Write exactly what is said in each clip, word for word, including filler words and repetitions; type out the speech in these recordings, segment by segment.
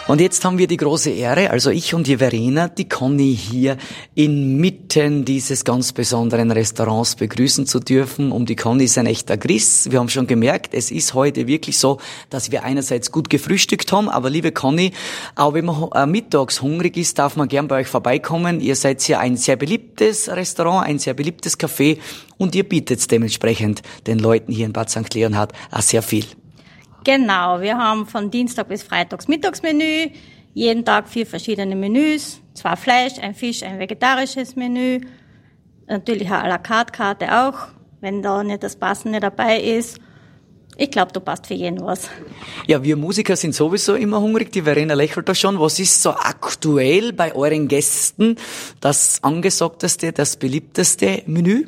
Und jetzt haben wir die große Ehre, also ich und die Verena, die Conny hier inmitten dieses ganz besonderen Restaurants begrüßen zu dürfen. Und die Conny ist ein echter Griss. Wir haben schon gemerkt, es ist heute wirklich so, dass wir einerseits gut gefrühstückt haben, aber liebe Conny, auch wenn man äh, mittags hungrig ist, darf man gern bei euch vorbeikommen. Ihr seid ja ein sehr beliebtes Restaurant, ein sehr beliebtes Café und ihr bietet dementsprechend den Leuten hier in Bad Sankt Leonhard auch sehr viel. Genau, wir haben von Dienstag bis Freitags Mittagsmenü, jeden Tag vier verschiedene Menüs, zwei Fleisch, ein Fisch, ein vegetarisches Menü, natürlich eine à la carte Karte auch, wenn da nicht das Passende dabei ist. Ich glaube, da passt für jeden was. Ja, wir Musiker sind sowieso immer hungrig, die Verena lächelt da schon. Was ist so aktuell bei euren Gästen das angesagteste, das beliebteste Menü?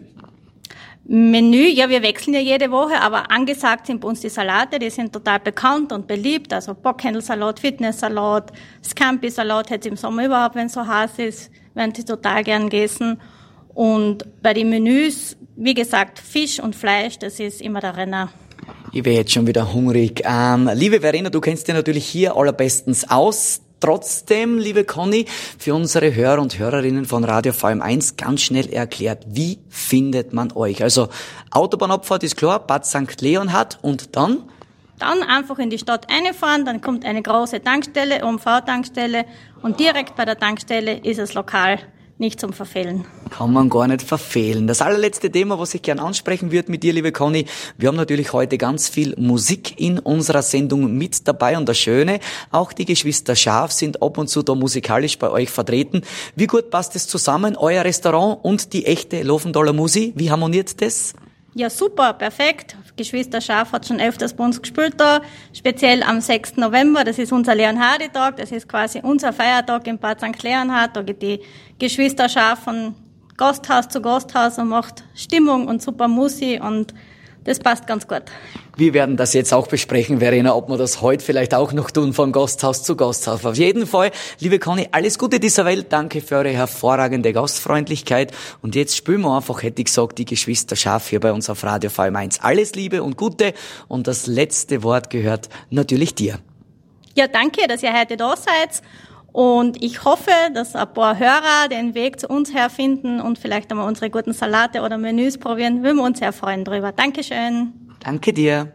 Menü, ja, wir wechseln ja jede Woche, aber angesagt sind bei uns die Salate, die sind total bekannt und beliebt, also Bockhändelsalat, Fitnesssalat, Scampi-Salat hätte im Sommer überhaupt, wenn es so heiß ist, werden sie total gern gegessen. Und bei den Menüs, wie gesagt, Fisch und Fleisch, das ist immer der Renner. Ich wäre jetzt schon wieder hungrig. Ähm, liebe Verena, du kennst dich natürlich hier allerbestens aus. Trotzdem, liebe Conny, für unsere Hörer und Hörerinnen von Radio V M eins ganz schnell erklärt, wie findet man euch? Also Autobahnabfahrt ist klar, Bad Sankt Leonhard und dann? Dann einfach in die Stadt reinfahren, dann kommt eine große Tankstelle, O M V-Tankstelle und direkt bei der Tankstelle ist das Lokal. Nicht zum Verfehlen. Kann man gar nicht verfehlen. Das allerletzte Thema, was ich gern ansprechen würde mit dir, liebe Conny, wir haben natürlich heute ganz viel Musik in unserer Sendung mit dabei und das Schöne, auch die Geschwister Scharf sind ab und zu da musikalisch bei euch vertreten. Wie gut passt es zusammen, euer Restaurant und die echte Lofendaler Musi? Wie harmoniert das? Ja, super, perfekt. Geschwister Scharf hat schon öfters bei uns gespielt da, speziell am sechsten November, das ist unser Leonhardi-Tag, das ist quasi unser Feiertag in Bad Sankt Leonhard, da geht die Geschwister Scharf von Gasthaus zu Gasthaus und macht Stimmung und super Musik und das passt ganz gut. Wir werden das jetzt auch besprechen, Verena, ob wir das heute vielleicht auch noch tun, von Gasthaus zu Gasthaus. Auf jeden Fall, liebe Conny, alles Gute dieser Welt. Danke für eure hervorragende Gastfreundlichkeit. Und jetzt spielen wir einfach, hätte ich gesagt, die Geschwister Scharf hier bei uns auf Radio V M eins. Alles Liebe und Gute. Und das letzte Wort gehört natürlich dir. Ja, danke, dass ihr heute da seid. Und ich hoffe, dass ein paar Hörer den Weg zu uns herfinden und vielleicht einmal unsere guten Salate oder Menüs probieren. Würden wir uns sehr freuen drüber. Dankeschön. Danke dir.